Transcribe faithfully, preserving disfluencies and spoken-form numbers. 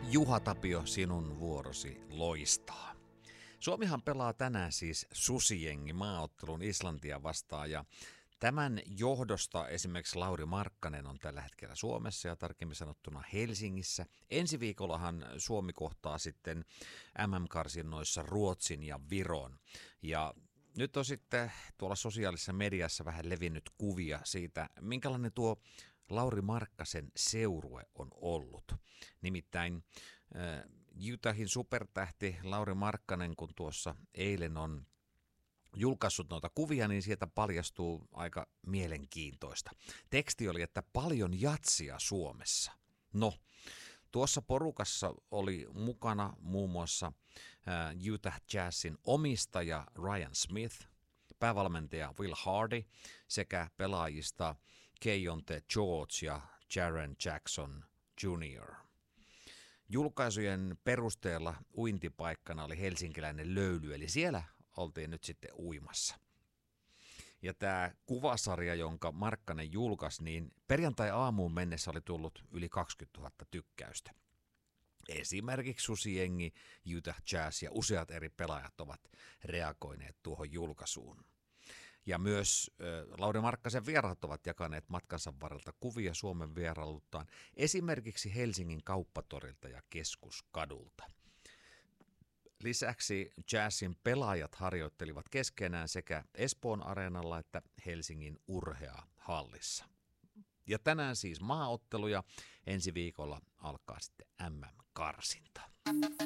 Juha Tapio, sinun vuorosi loistaa. Suomihan pelaa tänään siis susijengi maaottelun Islantia vastaan ja tämän johdosta esimerkiksi Lauri Markkanen on tällä hetkellä Suomessa ja tarkemmin sanottuna Helsingissä. Ensi viikollahan Suomi kohtaa sitten M M-karsinnoissa Ruotsin ja Viron. Ja nyt on sitten tuolla sosiaalisessa mediassa vähän levinnyt kuvia siitä, minkälainen tuo Lauri Markkasen seurue on ollut. Nimittäin äh, Utahin supertähti Lauri Markkanen, kun tuossa eilen on julkaissut noita kuvia, niin sieltä paljastuu aika mielenkiintoista. Teksti oli, että paljon jatsia Suomessa. No, tuossa porukassa oli mukana muun muassa äh, Utah Jazzin omistaja Ryan Smith, päävalmentaja Will Hardy sekä pelaajista Keyonte George ja Jaren Jackson junior Julkaisujen perusteella uintipaikkana oli helsinkiläinen löyly, eli siellä oltiin nyt sitten uimassa. Ja tämä kuvasarja, jonka Markkanen julkaisi, niin perjantai-aamuun mennessä oli tullut yli kaksikymmentätuhatta tykkäystä. Esimerkiksi susijengi, Utah Jazz ja useat eri pelaajat ovat reagoineet tuohon julkaisuun. Ja myös äh, Lauri Markkasen vieraat ovat jakaneet matkansa varrelta kuvia Suomen vierailuttaan, esimerkiksi Helsingin kauppatorilta ja Keskuskadulta. Lisäksi Jazzin pelaajat harjoittelivat keskenään sekä Espoon areenalla että Helsingin Urhea-hallissa. Ja tänään siis maaottelu ja ensi viikolla alkaa sitten M M-karsinta.